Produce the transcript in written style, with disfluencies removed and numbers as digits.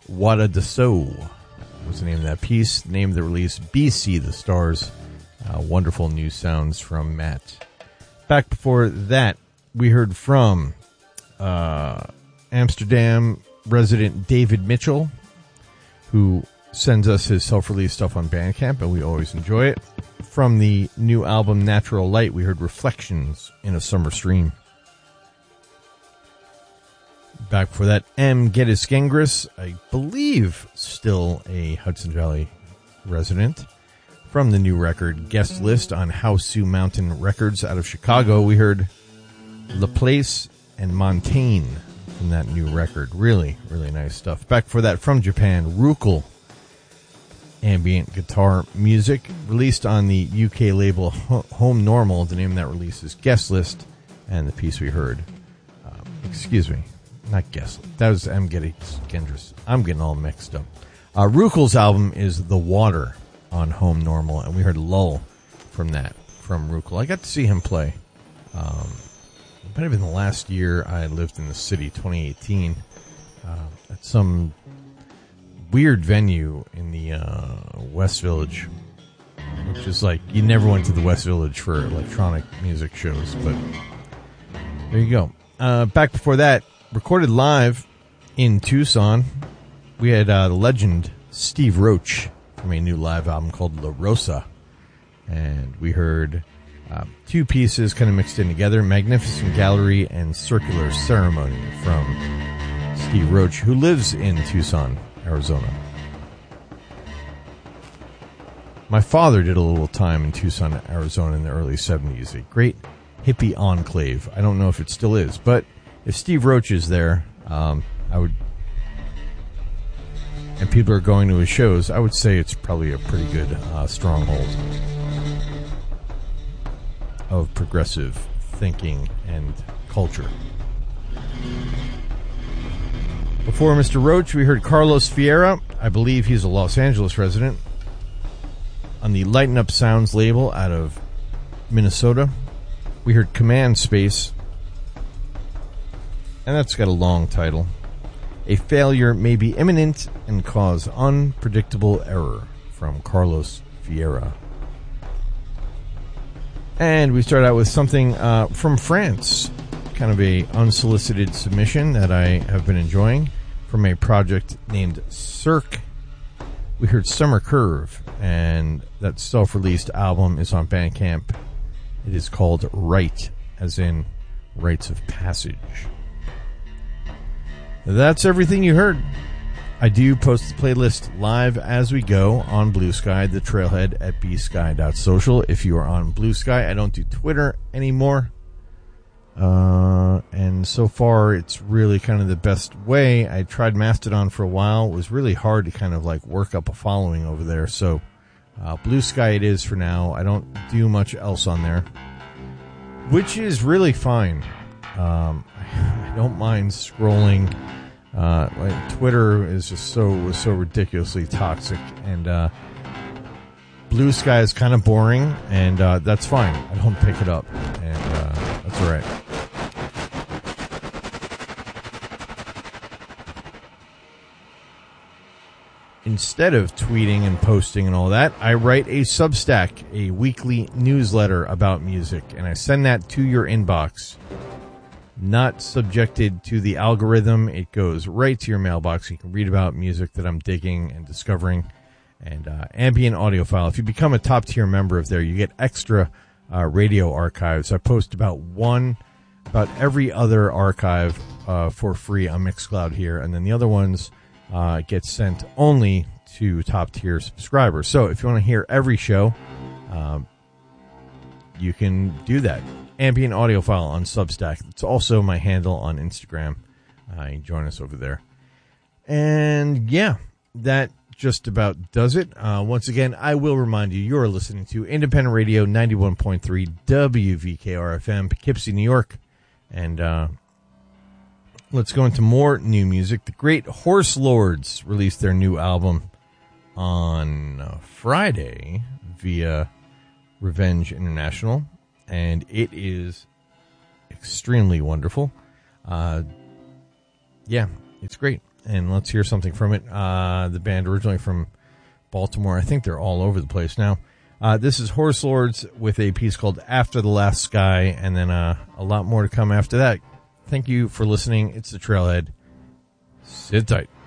Wada de So was the name of that piece. The name of the release, BC the Stars. Wonderful new sounds from Matt. Back before that, we heard from Amsterdam resident David Mitchell, who sends us his self-release stuff on Bandcamp, and we always enjoy it. From the new album Natural Light, we heard Reflections in a Summer Stream. Back before that, M. Geddes Gengris, I believe still a Hudson Valley resident. From the new record Guest List on Hausu Mountain Records out of Chicago, we heard Laplace and Montaigne from that new record. Really, really nice stuff. Back for that, from Japan, Rukel, ambient guitar music, released on the UK label Home Normal. The name of that release is Guest List, and the piece we heard, not Guest List, that was M. Geddes Gengris. I'm getting all mixed up. Rukel's album is The Water on Home Normal, and we heard Lull from Rukel. I got to see him play. Might have been the last year I lived in the city, 2018, at some weird venue in the West Village, which is like, you never went to the West Village for electronic music shows, but there you go. Back before that, recorded live in Tucson, we had the legend Steve Roach from a new live album called La Rosa, and we heard two pieces kind of mixed in together, Magnificent Gallery and Circular Ceremony from Steve Roach, who lives in Tucson, Arizona. My father did a little time in Tucson, Arizona in the early 70s, a great hippie enclave. I don't know if it still is, but if Steve Roach is there, I would, and people are going to his shows, I would say it's probably a pretty good stronghold of progressive thinking and culture. Before Mr. Roach, we heard Carlos Fiera. I believe he's a Los Angeles resident, on the Lighten Up Sounds label out of Minnesota. We heard Command Space, and that's got a long title. A failure may be imminent and cause unpredictable error, from Carlos Fiera. And we start out with something from France, kind of a unsolicited submission that I have been enjoying from a project named Cirque. We heard Summer Curve, and that self-released album is on Bandcamp. It is called Rite, as in Rites of Passage. That's everything you heard. I do post the playlist live as we go on Blue Sky, the trailhead at bsky.social. If you are on Blue Sky, I don't do Twitter anymore. And so far, it's really kind of the best way. I tried Mastodon for a while. It was really hard to kind of like work up a following over there. So Blue Sky it is for now. I don't do much else on there, which is really fine. I don't mind scrolling. Like Twitter is just was so ridiculously toxic, and Blue Sky is kind of boring, and that's fine. I don't pick it up, and that's all right. Instead of tweeting and posting and all that, I write a Substack, a weekly newsletter about music, and I send that to your inbox. Not subjected to the algorithm. It goes right to your mailbox. You can read about music that I'm digging and discovering, and ambient audiophile. If you become a top tier member of there, you get extra radio archives. I post about every other archive for free on Mixcloud here, and then the other ones get sent only to top tier subscribers. So if you want to hear every show, you can do that. Ambient Audiophile on Substack. It's also my handle on Instagram. You can join us over there. And yeah, that just about does it. Once again, I will remind you, you're listening to Independent Radio 91.3 WVKR-FM, Poughkeepsie, New York. And let's go into more new music. The Great Horse Lords released their new album on Friday via Revenge International, and it is extremely wonderful. Yeah, it's great. and let's hear something from it. The band originally from Baltimore. I think they're all over the place now. This is Horse Lords with a piece called After the Last Sky, and then a lot more to come after that. Thank you for listening. It's the Trailhead. Sit tight.